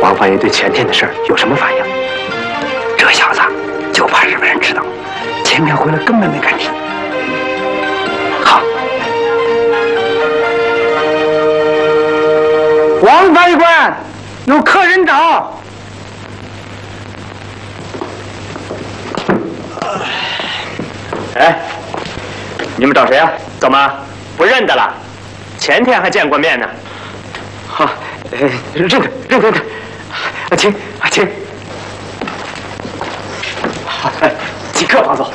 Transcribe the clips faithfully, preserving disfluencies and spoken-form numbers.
王法爷对前天的事儿有什么反应？这小子就怕日本人知道，前天回来根本没敢提。好，王法医官，有客人找。 哎，你们找谁啊？怎么不认得了？前天还见过面呢。 好，呃，认得，认得，认得。啊，请，啊，请。好，哎，即刻放走。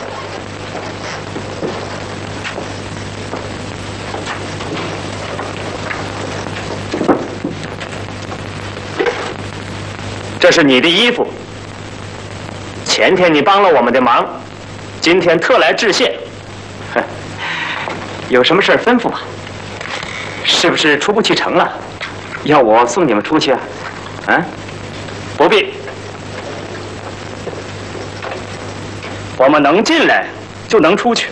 这是你的衣服。前天你帮了我们的忙，今天特来致谢。 哼，有什么事吩咐吧？是不是出不去城了？要我送你们出去啊？啊？ 不必，我们能进来就能出去。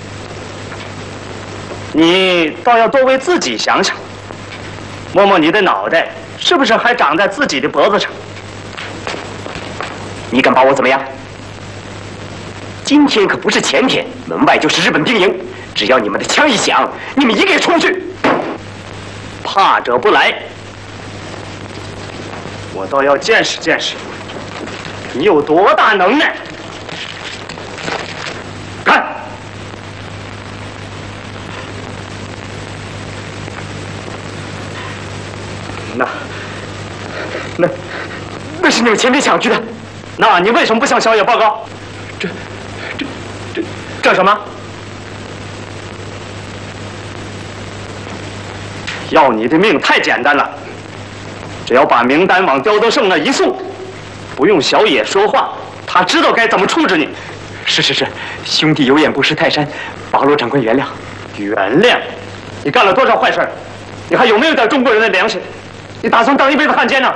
你倒要多为自己想想，摸摸你的脑袋，是不是还长在自己的脖子上？ 你敢把我怎么样？今天可不是前天，门外就是日本兵营，只要你们的枪一响，你们一个也出不去。 怕者不来，我倒要见识见识，你有多大能耐！看， 那那那是你们前天抢去的。 那你为什么不向小野报告？ 这这这这什么？要你的命太简单了，只要把名单往刁德胜那一送，不用小野说话，他知道该怎么处置你。 是是是，兄弟有眼不识泰山，保罗长官原谅。 原谅？你干了多少坏事？你还有没有点中国人的良心？你打算当一辈子汉奸呢？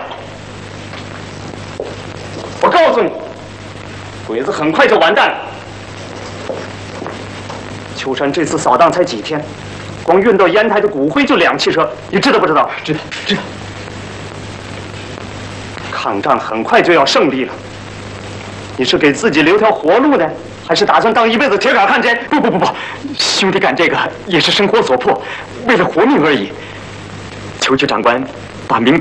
我告诉你，鬼子很快就完蛋了。秋山这次扫荡才几天，光运到烟台的骨灰就两汽车，你知道不知道？ 知道知道。 抗战很快就要胜利了，你是给自己留条活路呢，还是打算当一辈子铁杆汉奸？ 不不不不，兄弟干这个也是生活所迫，为了活命而已。求求长官把名单